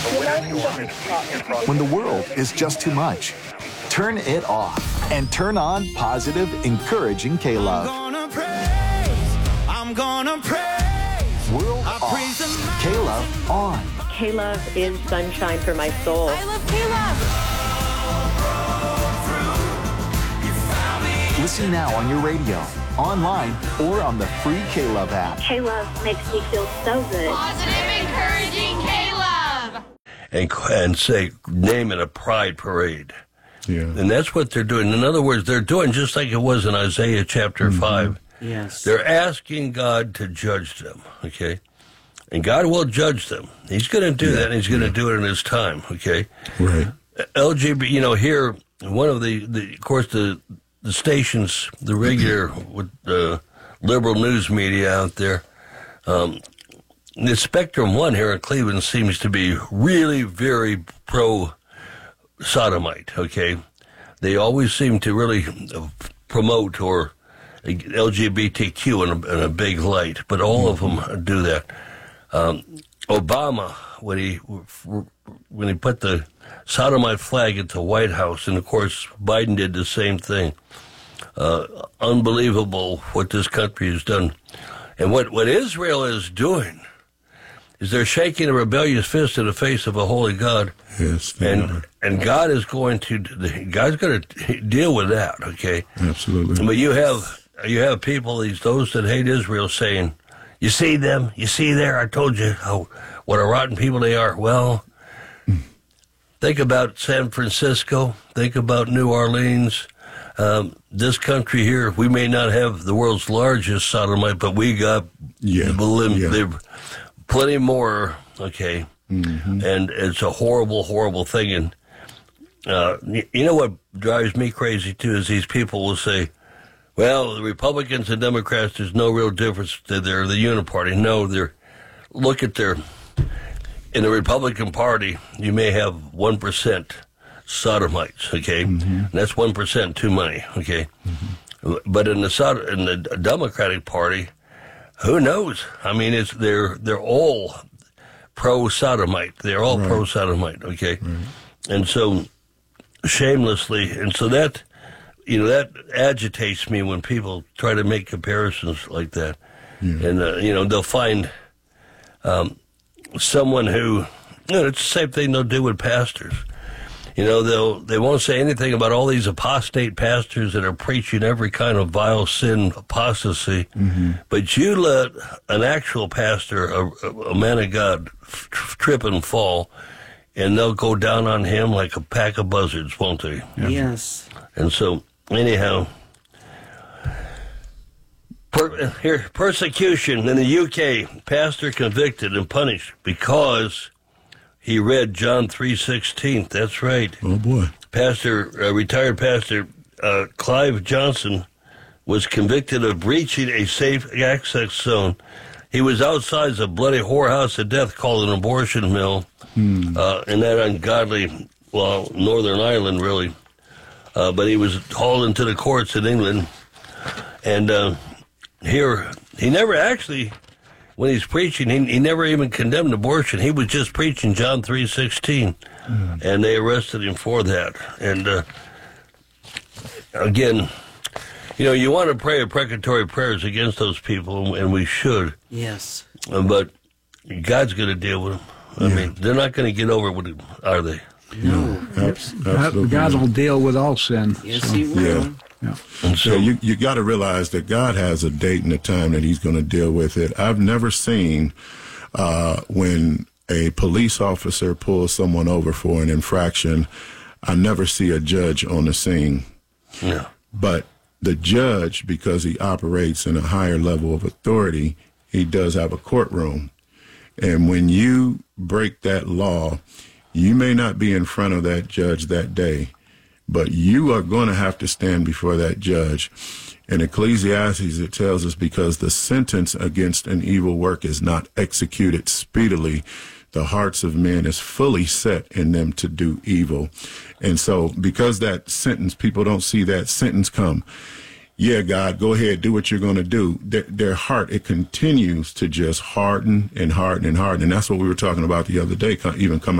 When the world is just too much, turn it off and turn on positive, encouraging K-Love. I'm gonna praise. World off. K-Love on. K-Love is sunshine for my soul. I love K-Love. Listen now on your radio, online, or on the free K-Love app. K-Love makes me feel so good. Positive, encouraging K-Love. And say, name it a pride parade. Yeah. And that's what they're doing. In other words, they're doing just like it was in Isaiah chapter 5. Yes. They're asking God to judge them, okay? And God will judge them. He's going to do that, and he's going to do it in his time, okay? Right. LGBT, here, one of the of course, the stations, the regular with the liberal news media out there, the Spectrum One here in Cleveland seems to be really very pro-sodomite, okay? They always seem to really promote or LGBTQ in a big light, but all of them do that. Obama, when he put the sodomite flag at the White House, and of course Biden did the same thing. Unbelievable what this country has done. And what Israel is doing is they're shaking a rebellious fist in the face of a holy God. Yes, and God's going to deal with that, okay? Absolutely. But you have people, those that hate Israel, saying, "You see them? You see there? I told you what a rotten people they are." Well, think about San Francisco. Think about New Orleans. This country here, we may not have the world's largest sodomite, but we got plenty more, okay? Mm-hmm. And it's a horrible, horrible thing. And you know what drives me crazy, too, is these people will say, well, the Republicans and Democrats, there's no real difference. They're the uniparty. No, in the Republican Party, you may have 1% sodomites, okay? Mm-hmm. And that's 1% too many, okay? Mm-hmm. But in the Democratic Party, who knows? I mean, they're all pro-sodomite. They're all pro-sodomite, okay? Right. And so, shamelessly, and so that agitates me when people try to make comparisons like that. Yeah. And, they'll find someone who, it's the same thing they'll do with pastors. They won't say anything about all these apostate pastors that are preaching every kind of vile sin, apostasy. Mm-hmm. But you let an actual pastor, a man of God, trip and fall, and they'll go down on him like a pack of buzzards, won't they? Yes. And so, anyhow, persecution in the UK, pastor convicted and punished because he read John 3:16. That's right. Oh, boy. Retired pastor Clive Johnson was convicted of breaching a safe access zone. He was outside a bloody whorehouse of death called an abortion mill in that ungodly, Northern Ireland, really. But he was hauled into the courts in England. And here, he never actually, when he's preaching, he never even condemned abortion. He was just preaching John 3:16. And they arrested him for that. And again, you want to pray precatory prayers against those people, and we should. Yes. But God's going to deal with them. I mean, they're not going to get over it, are they? No. Absolutely. God will deal with all sin. Yes, He will. Yeah. And so you got to realize that God has a date and a time that he's going to deal with it. I've never seen when a police officer pulls someone over for an infraction, I never see a judge on the scene. Yeah. But the judge, because he operates in a higher level of authority, he does have a courtroom. And when you break that law, you may not be in front of that judge that day, but you are going to have to stand before that judge. In Ecclesiastes, it tells us, because the sentence against an evil work is not executed speedily, the hearts of men is fully set in them to do evil. And so because that sentence, people don't see that sentence come, yeah, God, go ahead, do what you're going to do. Their heart, it continues to just harden and harden and harden. And that's what we were talking about the other day, even coming